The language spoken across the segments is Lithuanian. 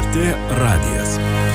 LRT radijas.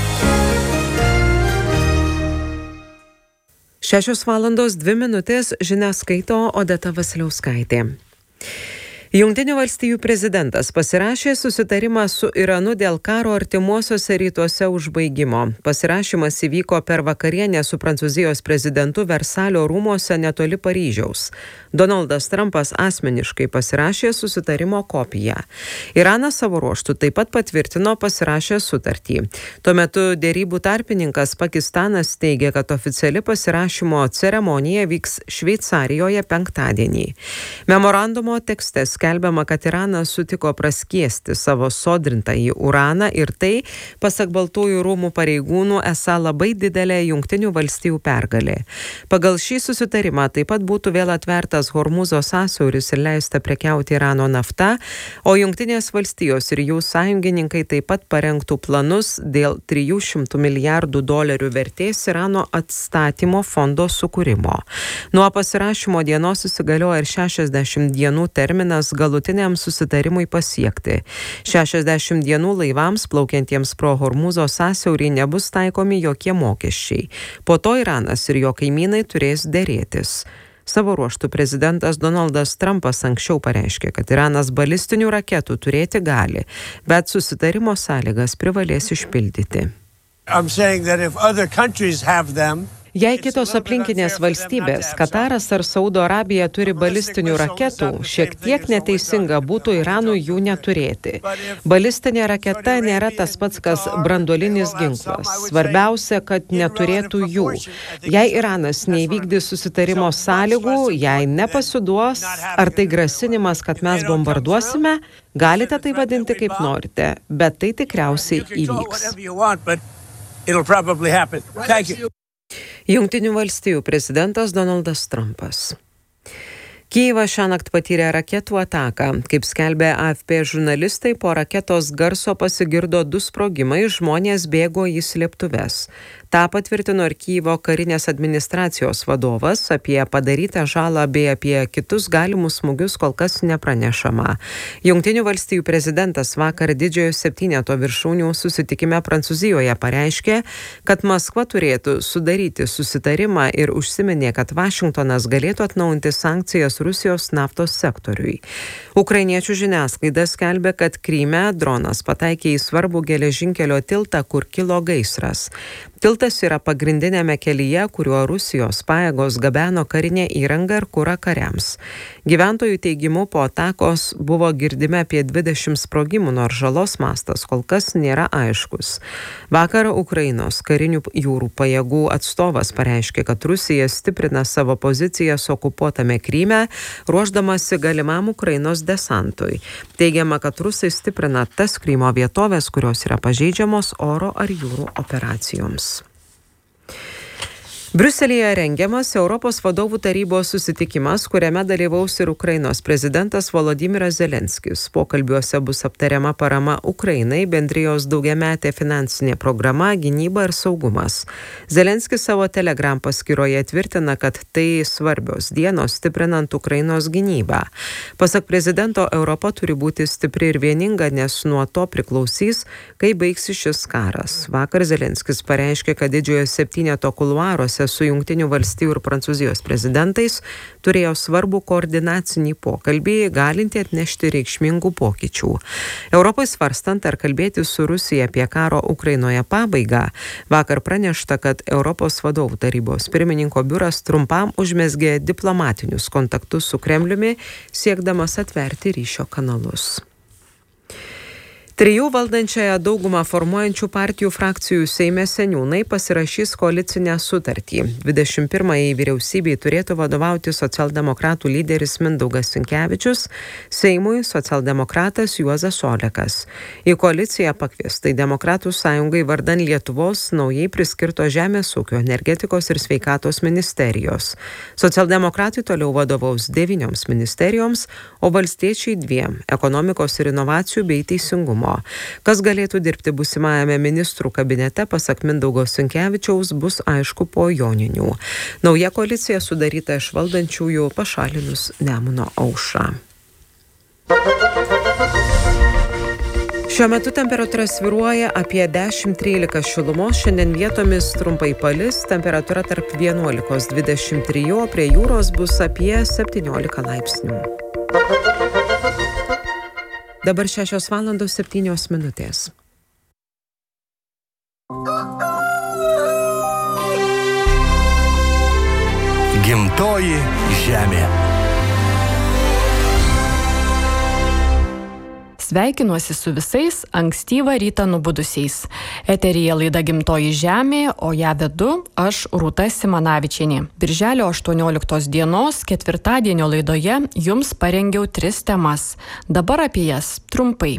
6:02 žinias skaito Odeta Vasiliauskaitė. Jungtinių valstijų prezidentas pasirašė susitarimą su Iranu dėl karo artimuosiuose rytuose užbaigimo. Pasirašymas įvyko per vakarienę su Prancūzijos prezidentu Versalio rūmuose netoli Paryžiaus. Donaldas Trumpas asmeniškai pasirašė susitarimo kopiją. Iranas savo ruožtu taip pat patvirtino pasirašę sutartį. Tuo metu dėrybų tarpininkas Pakistanas teigia, kad oficiali pasirašymo ceremonija vyks Šveicarijoje penktadienį. Memorandumo tekste skelbiama, kad Iranas sutiko praskiesti savo sodrintąjį uraną ir tai, pasak Baltųjų rūmų pareigūnų, esą labai didelė Jungtinių valstijų pergalė. Pagal šį susitarimą taip pat būtų vėl atvertas Hormuzo sąsiauris ir leista prekiauti Irano nafta, o Jungtinės valstijos ir jų sąjungininkai taip pat parengtų planus dėl $300 milijardų vertės Irano atstatymo fondo sukūrimo. Nuo pasirašymo dienos įsigalioja ir 60 dienų terminas galutiniam susitarimui pasiekti. 60 dienų laivams plaukiantiems pro Hormuzo sąsiaurį nebus taikomi jokie mokesčiai. Po to Iranas ir jo kaimynai turės derėtis. Savo ruožtu prezidentas Donaldas Trumpas anksčiau pareiškė, kad Iranas balistinių raketų turėti gali, bet susitarimo sąlygas privalės išpildyti. Jei kitos aplinkinės valstybės, Kataras ar Saudo Arabija turi balistinių raketų, šiek tiek neteisinga būtų Iranui jų neturėti. Balistinė raketa nėra tas pats, kas branduolinis ginklas. Svarbiausia, kad neturėtų jų. Jei Iranas neįvykdys susitarimo sąlygų, jei nepasiduos, ar tai grasinimas, kad mes bombarduosime, galite tai vadinti kaip norite, bet tai tikriausiai įvyks. Jungtinių valstijų prezidentas Donaldas Trumpas. Kijevas šiąnakt patyrė raketų ataką. Kaip skelbė AFP žurnalistai, po raketos garso pasigirdo 2 sprogimai, žmonės bėgo į slėptuves. Ta patvirtino ir Kijevo karinės administracijos vadovas. Apie padarytą žalą bei apie kitus galimus smūgius kol kas nepranešama. Jungtinių valstijų prezidentas vakar didžiojo 7 viršūnių susitikime Prancūzijoje pareiškė, kad Maskva turėtų sudaryti susitarimą ir užsiminė, kad Vašingtonas galėtų atnaujinti sankcijas Rusijos naftos sektoriui. Ukrainiečių žiniasklaida skelbė, kad Kryme dronas pataikė į svarbų geležinkelio tiltą, kur kilo gaisras. Tiltas yra pagrindinėme kelyje, kuriuo Rusijos pajėgos gabeno karinę įrangą ir kurą kariams. Gyventojų teigimu po atakos buvo girdimi apie 20 sprogimų, nors žalos mastas kol kas nėra aiškus. Vakar Ukrainos karinių jūrų pajėgų atstovas pareiškė, kad Rusija stiprina savo pozicijas okupuotame Kryme, ruošdamasi galimam Ukrainos desantui. Teigiama, kad rusai stiprina tas Krymo vietovės, kurios yra pažeidžiamos oro ar jūrų operacijoms. Briuselyje rengiamas Europos vadovų tarybos susitikimas, kuriame dalyvaus ir Ukrainos prezidentas Volodymyras Zelenskis. Pokalbiuose bus aptariama parama Ukrainai, bendrijos daugiametė finansinė programa, gynyba ir saugumas. Zelenskis savo Telegram paskyroje tvirtina, kad tai svarbios dienos stiprinant Ukrainos gynybą. Pasak prezidento, Europa turi būti stipri ir vieninga, nes nuo to priklausys, kai baigsis šis karas. Vakar Zelenskis pareiškė, kad didžiojo 7 kuluaruose su Jungtinių valstijų ir Prancūzijos prezidentais turėjo svarbų koordinacinį pokalbį, galintį atnešti reikšmingų pokyčių. Europai svarstant, ar kalbėti su Rusija apie karo Ukrainoje pabaigą, vakar pranešta, kad Europos vadovų tarybos pirmininko biuras trumpam užmezgė diplomatinius kontaktus su Kremliumi, siekdamas atverti ryšio kanalus. 3 valdančiąją daugumą formuojančių partijų frakcijų Seime seniūnai pasirašys koalicinę sutartį. 21-ąjį vyriausybei turėtų vadovauti socialdemokratų lyderis Mindaugas Sinkevičius, Seimui socialdemokratas Juozas Olekas. Į koaliciją pakviestai Demokratų sąjungai vardan Lietuvos naujai priskirto Žemės ūkio, energetikos ir sveikatos ministerijos. Socialdemokratai toliau vadovaus 9 ministerijoms, o valstiečiai 2 - ekonomikos ir inovacijų bei teisingumo. Kas galėtų dirbti būsimajame ministrų kabinete, pasak Mindaugo Sinkevičiaus, bus aišku po joninių. Nauja koalicija sudaryta iš valdančiųjų pašalinus Nemuno aušrą. Šiuo metu temperatūra svyruoja apie 10-13 šilumos, šiandien vietomis trumpai palis, temperatūra tarp 11-23, o prie jūros bus apie 17 laipsnių. Dabar 6:07. Gimtoji žemė. Sveikinuosi su visais ankstyvą rytą nubudusiais. Eteryje laida Gimtoji žemė, o ją vedu aš, Rūta Simanavičienė. Birželio 18 dienos ketvirtadienio laidoje jums parengiau 3 temas. Dabar apie jas trumpai.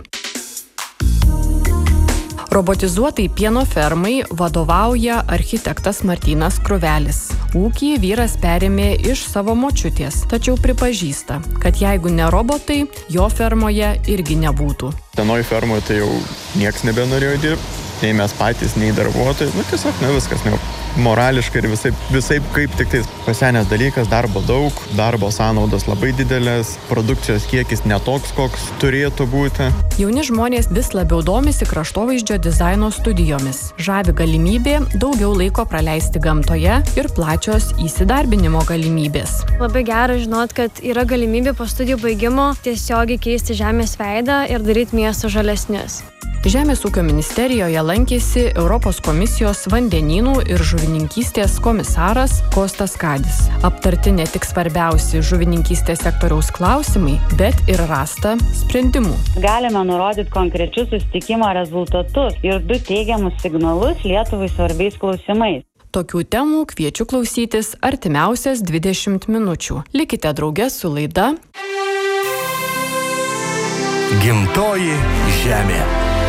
Robotizuotai pieno fermai vadovauja architektas Martynas Kruvelis. Ūkį vyras perėmė iš savo močiutės, tačiau pripažįsta, kad jeigu ne robotai, jo fermoje irgi nebūtų. Senoj fermoje tai jau nieks nebenorėjo dirbti, nei mes patys, nei darbuotojai. Tiesiog viskas, morališkai ir visaip kaip tik tais pasenęs dalykas, darbo daug, darbo sąnaudos labai didelės, produkcijos kiekis netoks, koks turėtų būti. Jauni žmonės vis labiau domisi kraštovaizdžio dizaino studijomis. Žavi galimybė daugiau laiko praleisti gamtoje ir plačios įsidarbinimo galimybės. Labai gera žinot, kad yra galimybė po studijų baigimo tiesiogiai keisti žemės veidą ir daryti miestus žalesnius. Žemės ūkio ministerijoje lankėsi Europos komisijos vandenynų ir žuvininkystės komisaras Kostas Kadis. Aptarti ne tik svarbiausi žuvininkystės sektoriaus klausimai, bet ir rasta sprendimų. Galime nurodyti konkrečius susitikimo rezultatus ir 2 teigiamus signalus Lietuvai svarbiais klausimais. Tokių temų kviečiu klausytis artimiausias 20 minučių. Likite drauge su laida Gimtoji žemė.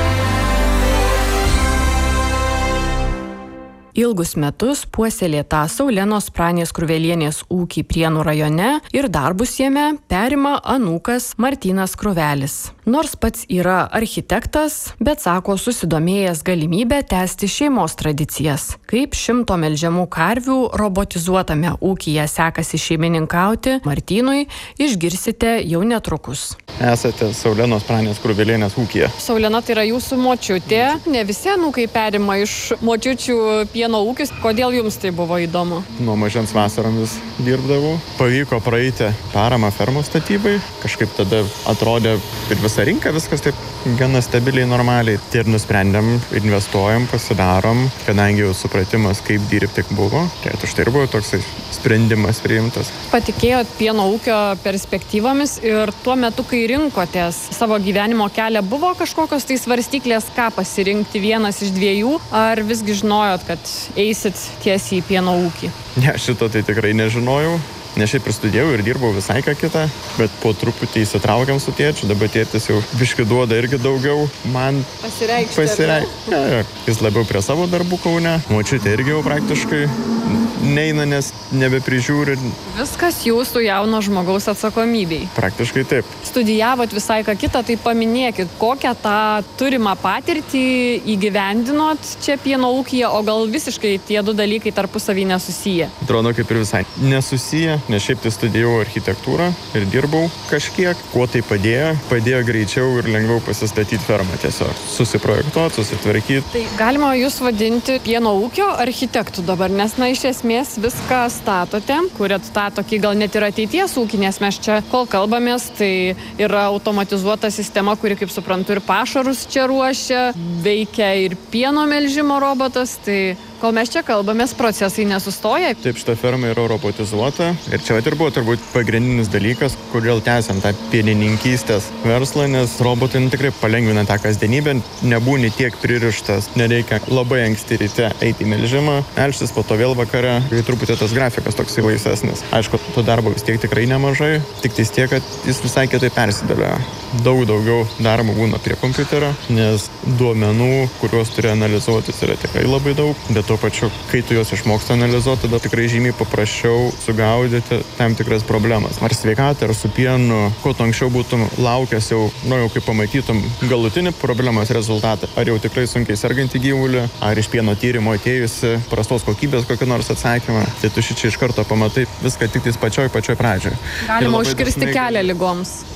Ilgus metus puoselėtą Saulenos Pranės Kruvelienės ūkį Prienų rajone ir darbus jame perima anūkas Martynas Kruvelis. Nors pats yra architektas, bet sako susidomėjęs galimybę tęsti šeimos tradicijas. Kaip 100 melžiamų karvių robotizuotame ūkyje sekasi šeimininkauti Martynui, išgirsite jau netrukus. Esate Saulenos Pranės Kruvelienės ūkyje. Saulena tai yra jūsų močiutė. Ne visi anūkai perima iš močiučių pieno ūkius. Kodėl jums tai buvo įdomu? Nuo mažens vasaromis dirbdavau. Pavyko praeiti paramą fermos statybai. Kažkaip tada atrodė ir visa rinka, viskas taip gana stabiliai, normaliai. Tai ir nusprendėm, investuojam, pasidarom, kadangi jau supratimas, kaip dirbti buvo. Tai štai ir buvo toksai sprendimas priimtas. Patikėjot pieno ūkio perspektyvomis ir tuo metu, kai rinkotės savo gyvenimo kelią, buvo kažkokios tai svarstyklės, ką pasirinkti, vienas iš 2, ar visgi žinojot, kad eisit tiesiai į pieno ūkį? Ne, šito tai tikrai nežinojau. Nes šiaip ir studijau ir dirbau visai ką kitą, bet po truputį įsitraukiam su tėčiu, dabar tėtis jau biškį duoda irgi daugiau man pasireikšti. Ja. Jis labiau prie savo darbų Kaune, močiutė irgi jau praktiškai neina, nes nebeprižiūri. Viskas jūsų jauno žmogaus atsakomybei. Praktiškai taip. Studijavot visai ką kitą, tai paminėkit, kokią tą turimą patirtį įgyvendinot čia pieno ūkyje, o gal visiškai tie 2 dalykai tarpusavy nesusiję? Atrodo, kaip ir visai nesusiję, nes šiaip tai studijavau architektūrą ir dirbau kažkiek. Kuo tai padėjo? Padėjo greičiau ir lengviau pasistatyti fermą tiesiog. Susiprojektuoti, susitvarkyti. Tai galima jūs vadinti pieno ūkio architektų dabar, nes iš esmės viską statote, kuriat tą tokį gal net ir ateities ūkį, nes mes čia, kol kalbamės, tai yra automatizuota sistema, kuri, kaip suprantu, ir pašarus čia ruošia, veikia ir pieno melžimo robotas, tai kol mes čia kalbamės, procesai nesustoja. Taip, šita ferma yra robotizuota ir čia ir buvo turbūt pagrindinis dalykas, kodėl tęsiam tą pienininkystės verslą, nes robotai tikrai palengvina tą kasdienybę, nebūni tiek pririštas, nereikia labai anksti ryte eiti į melžimą, melžtis, po to vėl vakare, kai truputį tas grafikas toksai laisvesnis. Aišku, to darbo vis tiek tikrai nemažai, tik tais tiek, kad jis visai kitaip persidėlioja. Daugiau darbo būna prie kompiuterio, nes duomenų, kuriuos turi analizuotis, yra tikrai labai daug, bet tuo pačiu, kai tu juos išmoksti analizuoti, tada tikrai žymiai paprasčiau sugaudyti tam tikras problemas. Ar sveikatą, ar su pienu, kuo tu anksčiau būtum laukęs jau kaip pamatytum galutinį problemos rezultatą, ar jau tikrai sunkiai sergantį gyvulį, ar iš pieno tyrimo atėjusi prastos kokybės kokį nors atsakymą, tai tu šičia iš karto pamatai viską tik tais pačioj pradžioj. Galima užkirsti kelią ligoms.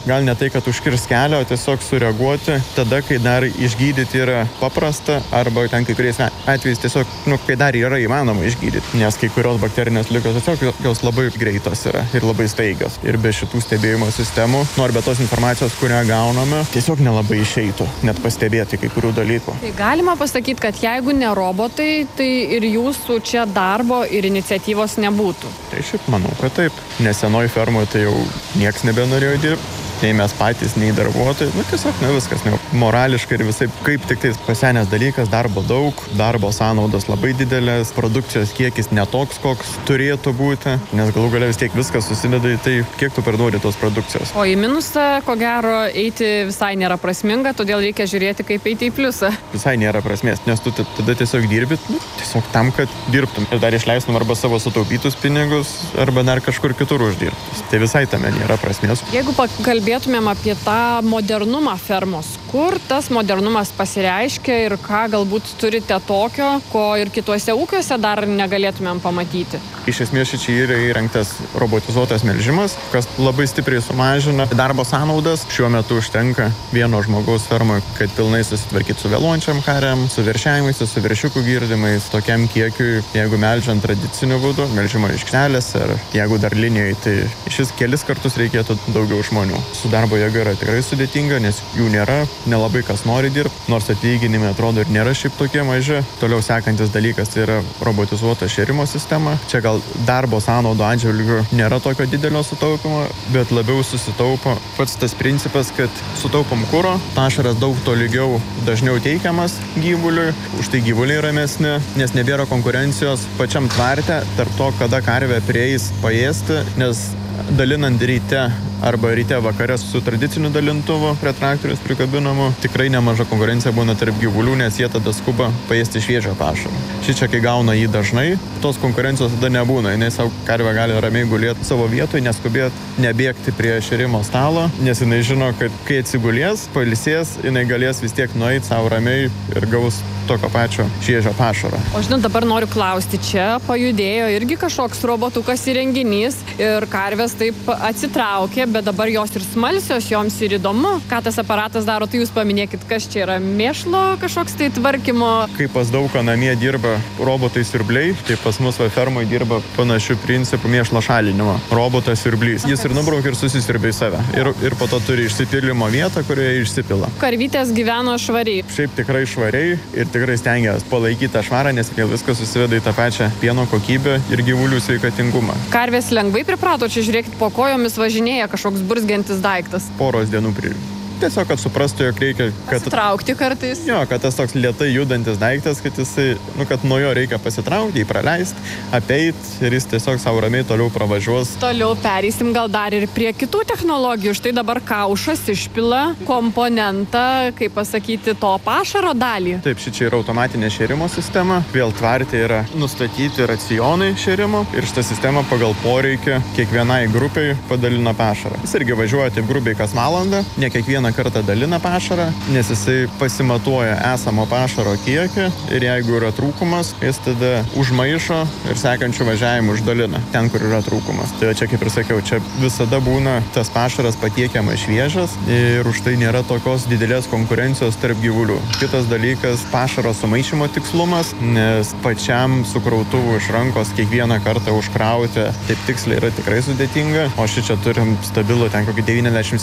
gal ne tai, kad užkirs kelią, o tiesiog sureaguoti tada, kai dar išgydyti yra paprasta, arba ten kai kuriais atvejais tiesiog, kai dar yra įmanoma išgydyti, nes kai kurios bakterinės ligos tiesiog jos labai greitos yra ir labai staigios. Ir be šitų stebėjimo sistemų, nors be tos informacijos, kurią gauname, tiesiog nelabai išeitų net pastebėti kai kurių dalykų. Tai galima pasakyti, kad jeigu ne robotai, tai ir jūsų čia darbo ir iniciatyvos nebūtų. Tai šiaip manau, kad taip. Nesenoj fermoje tai jau nieks nebenorėjo dirbti. Nei mes patys, nei darbuotojai. Tiesiog viskas. Morališkai ir visai kaip tik tais pasenęs dalykas, darbo daug, darbo sąnaudos labai didelės, produkcijos kiekis netoks, koks turėtų būti, nes galų galia vis tiek viskas susideda į tai, kiek tu parduodi tos produkcijos. O į minusą, ko gero, eiti visai nėra prasminga, todėl reikia žiūrėti, kaip eiti į pliusą. Visai nėra prasmės, nes tu tada tiesiog dirbi, tiesiog tam, kad dirbtum. Ir dar išleistum arba savo sutaupytus pinigus, arba dar kažkur kitur uždirbtus. Tai visai tame nėra prasmės. Jeigu kalbėtumėm apie tą modernumą fermos, kur tas modernumas pasireiškia ir ką galbūt turite tokio, ko ir kituose ūkiuose dar negalėtumėm pamatyti? Iš esmės čia yra įrengtas robotizuotas melžimas, kas labai stipriai sumažina darbo sąnaudas. Šiuo metu užtenka vieno žmogaus fermoje, kad pilnai susitvarkyti su vėluojančiam karėm, su veršiavimais, su veršiukų girdimais, tokiam kiekiui, jeigu melžiant tradiciniu būdu, melžimo aikštelės, ar jeigu dar linijoje, tai šis kelis kartus reikėtų daugiau žmonių. Su darbo jėga yra tikrai sudėtinga, nes jų nėra, nelabai kas nori dirbti, nors atlyginimai atrodo ir nėra šiaip tokie maži. Toliau sekantis dalykas tai yra robotizuota šėrimo sistema. Čia gal darbo sąnaudų atžvilgių nėra tokio didelio sutaupimo, bet labiau susitaupo pats tas principas, kad sutaupom kuro, pašaras daug tolygiau dažniau teikiamas gyvuliui, už tai gyvuliai ramesni, nes nebėra konkurencijos pačiam tvarte tarp to, kada karvė prieis paėsti, nes dalinant ryte arba ryte vakare su tradiciniu dalintuvu prie traktorius prikabinamu, tikrai nemaža konkurencija būna tarp gyvulių, nes jie tada skuba paėsti šviežio pašarą. Čia, kai gauna jį dažnai, tos konkurencijos tada nebūna. Jinai savo karvę gali ramiai gulėti savo vietoje, neskubėti, nebėgti prie šėrimo stalo, nes jinai žino, kad kai atsigulės, pailsės, jinai galės vis tiek nueiti savo ramiai ir gaus tokio pačio šviežio pašaro. O žinot, dabar noriu klausti, čia pajudėjo irgi kažkoks robotukas įrenginys ir karvės taip atsitraukė, bet dabar jos ir smalsios, joms ir įdomu, ką tas aparatas daro. Tai jūs paminėkit, kas čia yra, mėšlo kažkoks tai tvarkymo. Kaip pas daug ką namie dirba robotai siurbliai, tai pas mus fermoje dirba panašių principų mėšlo šalinimo. Robotas siurblys. Jis ir nubraukia ir susisiurbia į save. Ir po to turi išsipilimo vietą, kurioje išsipila. Karvytės gyveno švariai. Šiaip tikrai švariai ir tikrai stengiasi palaikyti tą švarą, nes viskas susiveda į tą pačią pieno kokybę ir gyvulių sveikatingumą. Karvės lengvai priprato, čia žiūrėkit, po kojomis važinėja kažkoks burzgiantis daiktas. Poros dienų tiesiog, kad suprastų, jog reikia, kad pasitraukti kartais. Jo, kad tas toks lėtai judantis daiktas, kad jisai, kad nuo jo reikia pasitraukti, jį praleisti, apeiti ir jis tiesiog savo ramiai toliau pravažiuos. Toliau pereisim gal dar ir prie kitų technologijų. Štai dabar kaušas išpila komponentą, kaip pasakyti, to pašaro dalį. Taip, čia yra automatinė šėrimo sistema. Vėl tvarte yra nustatyti racionai šėrimo ir šitą sistemą pagal poreikį kiekvienai grupiai padalina pašarą. Jis irgi važiuoja taip grubiai kas valandą, ne kiekvieną kartą dalina pašarą, nes jisai pasimatuoja esamo pašaro kiekį ir jeigu yra trūkumas, jis tada užmaišo ir sekančių važiavimų uždalina ten, kur yra trūkumas. Tai čia, kaip ir sakiau, čia visada būna tas pašaras patiekiamas šviežias ir už tai nėra tokios didelės konkurencijos tarp gyvulių. Kitas dalykas - pašaro sumaišymo tikslumas, nes pačiam sukrautuvų iš rankos kiekvieną kartą užkrauti taip tiksliai yra tikrai sudėtinga, o čia turim stabilų ten kokį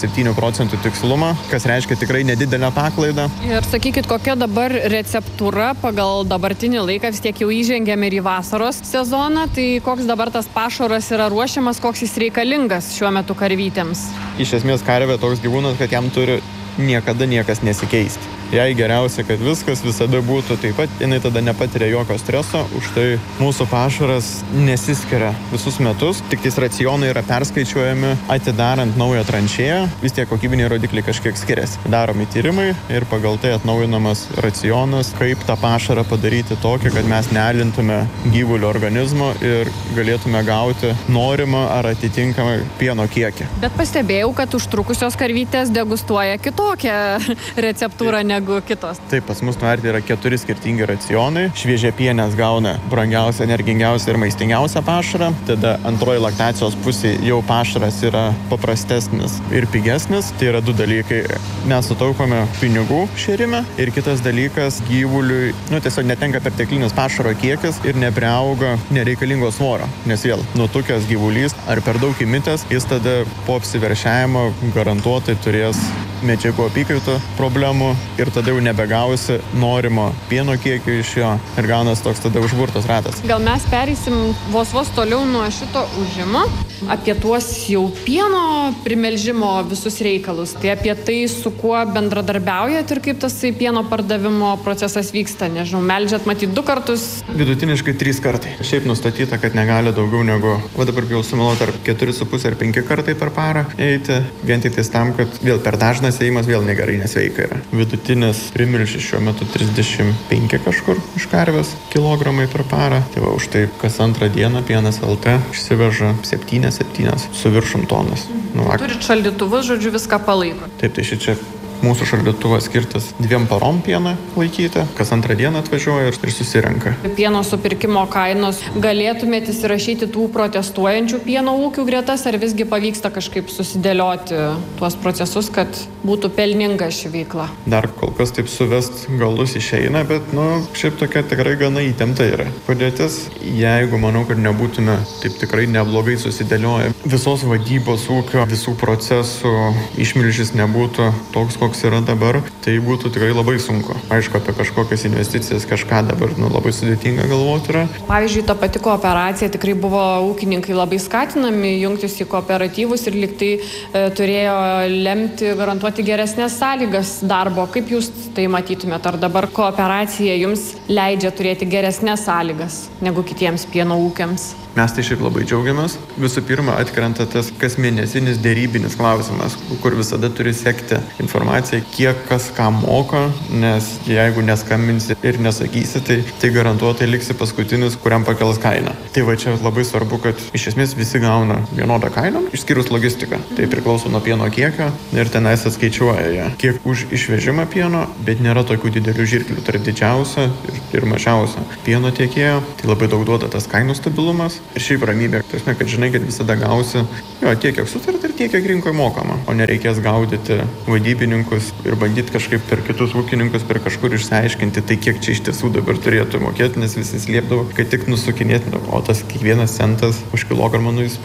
97% tikslumą, kas reiškia tikrai nedidelę paklaidą. Ir sakykit, kokia dabar receptūra pagal dabartinį laiką, vis tiek jau įžengėme ir į vasaros sezoną, tai koks dabar tas pašaras yra ruošiamas, koks jis reikalingas šiuo metu karvytėms? Iš esmės karvė toks gyvūnas, kad jam turi niekada niekas nesikeisti. Jei geriausia, kad viskas visada būtų taip pat, jinai tada nepatiria jokio streso, už tai mūsų pašaras nesiskiria visus metus, tik tais racionai yra perskaičiuojami atidarant naują tranšėją, vis tiek kokybiniai rodikliai kažkiek skiriasi. Daromi tyrimai ir pagal tai atnaujinamas racionas, kaip tą pašarą padaryti tokį, kad mes nealintume gyvulio organizmo ir galėtume gauti norimą ar atitinkamą pieno kiekį. Bet pastebėjau, kad užtrukusios karvytės degustuoja kitokį kitokia receptūra negu kitos. Taip, pas mus nuvertė yra 4 skirtingi racionai. Šviežiapienės gauna brangiausią, energingiausią ir maistingiausią pašarą. Tada antroji laktacijos pusė jau pašaras yra paprastesnis ir pigesnis. Tai yra 2 dalykai. Mes sutaupome pinigų šėrime ir kitas dalykas gyvuliui, tiesiog netenka perteklinis pašaro kiekis ir nepriauga nereikalingo svorio. Nes vėl, nutukęs gyvulys ar per daug įmitęs, jis tada po apsiveršiavimo garantuotai turės medžiagų apykaitų problemų ir tada jau nebegausi norimo pieno kiekio iš jo ir gaunas toks tada užburtas ratas. Gal mes pereisim vos toliau nuo šito užimo, apie tuos jau pieno primelžimo visus reikalus. Tai apie tai, su kuo bendradarbiaujat ir kaip tas pieno pardavimo procesas vyksta. Nežinau, melžiat matyti 2 kartus? Vidutiniškai 3 kartai. Šiaip nustatyta, kad negali daugiau negu, dabar bijau sumeluoti, ar 4,5 ar 5 kartai per parą eiti. Vien tik tam, kad vėl per dažnas ėjimas vėl negerai, nesveika yra. Vidutinis primilšis šiuo metu 35 kažkur iš karvės kilogramai per parą. Tai va, už tai kas antrą dieną Pienas LT išsiveža 7 su viršum tonas. Turit šaldytuvus, žodžiu, viską palaiko. Taip, tai šičia mūsų šaldytuvas skirtas 2 parom pieną laikyti, kas antrą dieną atvažiuoja ir susirenka. Pieno supirkimo kainos, galėtumėte įsirašyti tų protestuojančių pieno ūkių gretas, ar visgi pavyksta kažkaip susidėlioti tuos procesus, kad būtų pelninga ši veikla? Dar kol kas taip suvest galus išeina, bet šiaip tokia tikrai gana įtempta yra padėtis. Jeigu manau, kad nebūtume taip tikrai neblogai susidėlioję visos vadybos ūkio, visų procesų, išmilžis nebūtų toks, koks yra dabar, tai būtų tikrai labai sunku. Aišku, apie kažkokias investicijas kažką dabar labai sudėtinga galvoti yra. Pavyzdžiui, ta pati kooperacija tikrai buvo ūkininkai labai skatinami jungtis į kooperatyvus ir liktai turėjo lemti, garantuoti geresnės sąlygas darbo. Kaip jūs tai matytumėt? Ar dabar kooperacija jums leidžia turėti geresnės sąlygas negu kitiems pieno ūkiams? Mes tai šiaip labai džiaugiamės. Visų pirma, atkrenta tas kasmėnesinis dėrybinis klausimas, kur visada turi sekti informaciją, kiek kas ką moka, nes jeigu neskambinsi ir nesakysi, tai garantuotai liksi paskutinis, kuriam pakels kainą. Tai va čia labai svarbu, kad iš esmės visi gauna vienodą kainą, išskyrus logistiką. Tai priklauso nuo pieno kiekio ir tenais atskaičiuoja ją. Kiek už išvežimą pieno, bet nėra tokių didelių žirklių tarp didžiausio ir mažiausio pieno tiekėjo. Tai labai daug duoda tas kainų stabilumas. Ir šiaip ramybė, kad žinai, kad visada gausi tiek, kiek sutarta ir tiek, kiek rinkoje mokama. O nereikės gaudyti vadybininkus ir bandyti kažkaip per kitus ūkininkus, per kažkur išsiaiškinti, tai kiek čia iš tiesų dabar turėtų mokėti, nes visi slėpdavo, kad tik nusukinėti, o tas kiekvienas centas už kilogramą jis